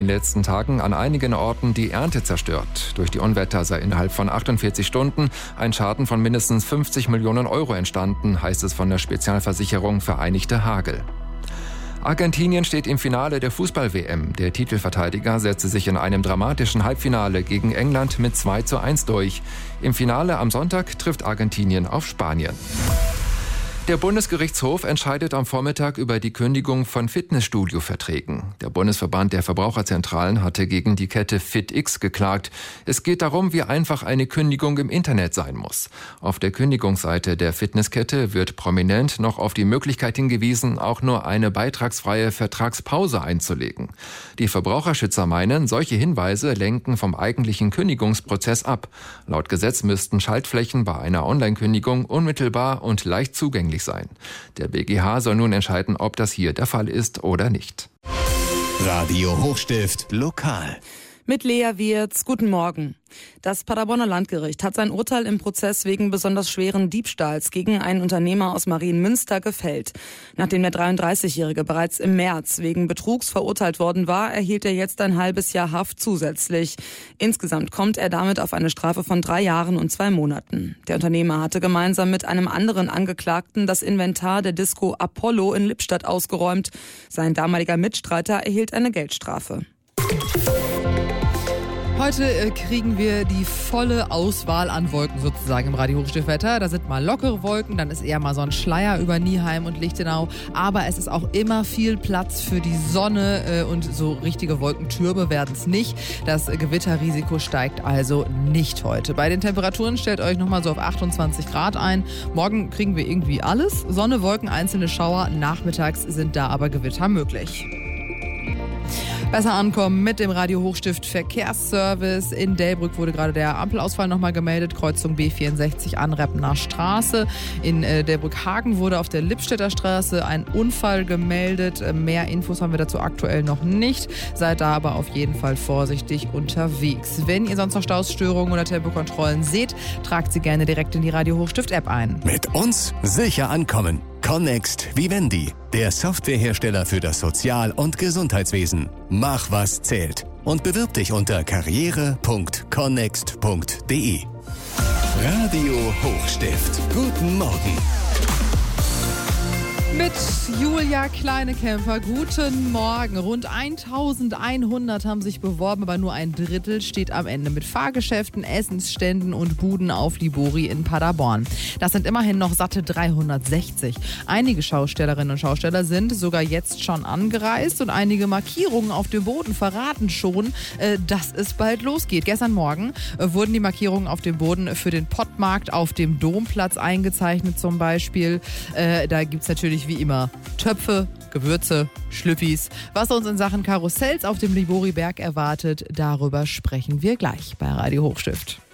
In den letzten Tagen an einigen Orten die Ernte zerstört. Durch die Unwetter sei innerhalb von 48 Stunden ein Schaden von mindestens 50 Millionen Euro entstanden, heißt es von der Spezialversicherung Vereinigte Hagel. Argentinien steht im Finale der Fußball-WM. Der Titelverteidiger setzte sich in einem dramatischen Halbfinale gegen England mit 2:1 durch. Im Finale am Sonntag trifft Argentinien auf Spanien. Der Bundesgerichtshof entscheidet am Vormittag über die Kündigung von Fitnessstudio-Verträgen. Der Bundesverband der Verbraucherzentralen hatte gegen die Kette FitX geklagt. Es geht darum, wie einfach eine Kündigung im Internet sein muss. Auf der Kündigungsseite der Fitnesskette wird prominent noch auf die Möglichkeit hingewiesen, auch nur eine beitragsfreie Vertragspause einzulegen. Die Verbraucherschützer meinen, solche Hinweise lenken vom eigentlichen Kündigungsprozess ab. Laut Gesetz müssten Schaltflächen bei einer Online-Kündigung unmittelbar und leicht zugänglich sein. Der BGH soll nun entscheiden, ob das hier der Fall ist oder nicht. Radio Hochstift lokal. Mit Lea Wirz, guten Morgen. Das Paderborner Landgericht hat sein Urteil im Prozess wegen besonders schweren Diebstahls gegen einen Unternehmer aus Marienmünster gefällt. Nachdem der 33-Jährige bereits im März wegen Betrugs verurteilt worden war, erhielt er jetzt ein halbes Jahr Haft zusätzlich. Insgesamt kommt er damit auf eine Strafe von 3 Jahren und 2 Monaten. Der Unternehmer hatte gemeinsam mit einem anderen Angeklagten das Inventar der Disco Apollo in Lippstadt ausgeräumt. Sein damaliger Mitstreiter erhielt eine Geldstrafe. Heute kriegen wir die volle Auswahl an Wolken sozusagen im Radio Hochstiftwetter. Da sind mal lockere Wolken, dann ist eher mal so ein Schleier über Nieheim und Lichtenau. Aber es ist auch immer viel Platz für die Sonne und so richtige Wolkentürme werden es nicht. Das Gewitterrisiko steigt also nicht heute. Bei den Temperaturen stellt euch nochmal so auf 28 Grad ein. Morgen kriegen wir irgendwie alles. Sonne, Wolken, einzelne Schauer. Nachmittags sind da aber Gewitter möglich. Besser ankommen mit dem Radio Hochstift Verkehrsservice. In Delbrück wurde gerade der Ampelausfall nochmal gemeldet. Kreuzung B64 Anreppener Straße. In Delbrück-Hagen wurde auf der Lippstädter Straße ein Unfall gemeldet. Mehr Infos haben wir dazu aktuell noch nicht. Seid da aber auf jeden Fall vorsichtig unterwegs. Wenn ihr sonst noch Stausstörungen oder Tempokontrollen seht, tragt sie gerne direkt in die Radio Hochstift App ein. Mit uns sicher ankommen. Connext Vivendi, der Softwarehersteller für das Sozial- und Gesundheitswesen. Mach, was zählt. Und bewirb dich unter karriere.connext.de. Radio Hochstift. Guten Morgen. Mit Julia Kleinekämpfer, guten Morgen. Rund 1100 haben sich beworben, aber nur ein Drittel steht am Ende mit Fahrgeschäften, Essensständen und Buden auf Libori in Paderborn. Das sind immerhin noch satte 360. Einige Schaustellerinnen und Schausteller sind sogar jetzt schon angereist und einige Markierungen auf dem Boden verraten schon, dass es bald losgeht. Gestern Morgen wurden die Markierungen auf dem Boden für den Pottmarkt auf dem Domplatz eingezeichnet zum Beispiel. Da gibt es natürlich wie immer Töpfe, Gewürze, Schlüppis. Was uns in Sachen Karussells auf dem Libori-Berg erwartet, darüber sprechen wir gleich bei Radio Hochstift.